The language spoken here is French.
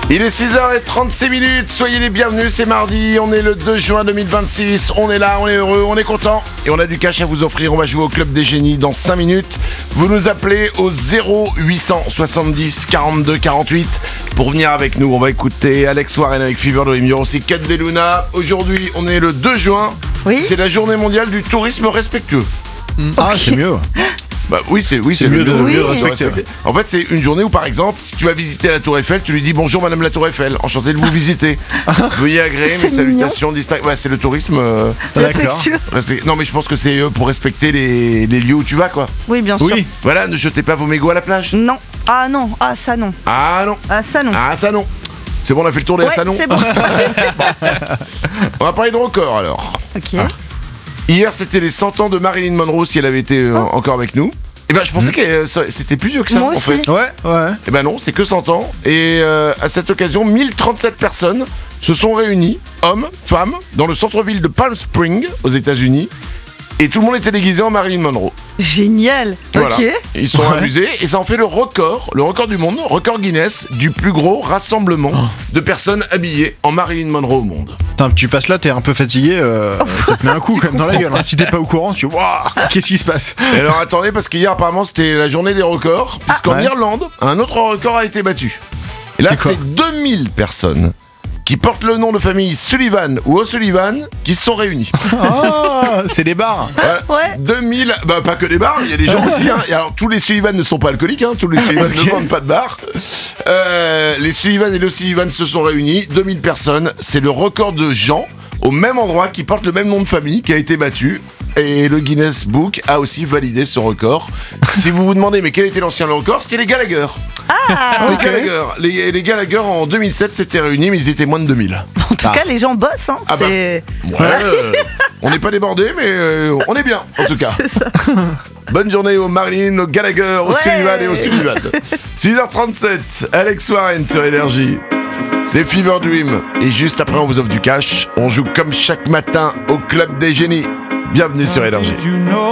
Il est 6h36, soyez les bienvenus, c'est mardi, on est le 2 juin 2026, on est là, on est heureux, on est content et on a du cash à vous offrir, on va jouer au Club des Génies dans 5 minutes. Vous nous appelez au 0870 42 48 pour venir avec nous, on va écouter Alex Warren avec Fever Dream, il y aura aussi Kat Deluna. Aujourd'hui on est le 2 juin, c'est la journée mondiale du tourisme respectueux. Ah, c'est mieux. Bah oui, c'est mieux de respecter. En fait, c'est une journée où, par exemple, si tu vas visiter la Tour Eiffel, tu lui dis bonjour Madame la Tour Eiffel, enchanté de vous visiter. Veuillez agréer mes salutations distinctes. Ouais, c'est le tourisme. D'accord. Non, mais je pense que c'est pour respecter les lieux où tu vas, quoi. Oui, bien sûr. Oui. Voilà, ne jetez pas vos mégots à la plage. Non. Ah non. Ah ça non. Ah non. Ah ça non. Ah ça non. C'est bon, on a fait le tour des salons. C'est bon. On va parler de record alors. Ok. Hier, c'était les 100 ans de Marilyn Monroe, si elle avait été encore avec nous. Et ben, je pensais que c'était plus vieux que ça, Moi en aussi. fait. Ouais. Et ben non, c'est que 100 ans. Et à cette occasion, 1037 personnes se sont réunies, hommes, femmes, dans le centre-ville de Palm Springs, aux États-Unis. Et tout le monde était déguisé en Marilyn Monroe. Génial. Voilà. Ok. Ils sont amusés et ça en fait le record du monde, record Guinness, du plus gros rassemblement de personnes habillées en Marilyn Monroe au monde. Putain, tu passes là, t'es un peu fatigué, ça te met un coup quand même dans la gueule. Hein. Si t'es pas au courant, tu vois, qu'est-ce qui se passe? Et alors attendez, parce qu'hier apparemment c'était la journée des records, puisqu'en ouais. Irlande, un autre record a été battu. Et là, C'est quoi c'est 2000 personnes qui portent le nom de famille Sullivan ou O'Sullivan qui se sont réunis. Ah, c'est les bars. Ouais. 2000, bah pas que des bars, il y a des gens aussi. Hein. Et alors tous les Sullivan ne sont pas alcooliques, hein. Tous les Sullivan ne vendent pas de bar. Les Sullivan et les O'Sullivan se sont réunis, 2000 personnes. C'est le record de gens au même endroit qui portent le même nom de famille qui a été battu. Et le Guinness Book a aussi validé ce record. Si vous vous demandez, mais quel était l'ancien record, c'était les Gallagher. Ah. Les Gallagher. Les Gallagher en 2007 s'étaient réunis, mais ils étaient moins de 2000. En tout cas, les gens bossent. Hein. Ah bah. C'est... Ouais, on n'est pas débordés, mais on est bien, en tout cas. C'est ça. Bonne journée aux Marilyn, aux Gallagher, aux Sullivan et aux Sullivan. 6h37, Alex Warren sur Énergie. C'est Fever Dream. Et juste après, on vous offre du cash. On joue comme chaque matin au Club des Génies. Bienvenue sur Énergie.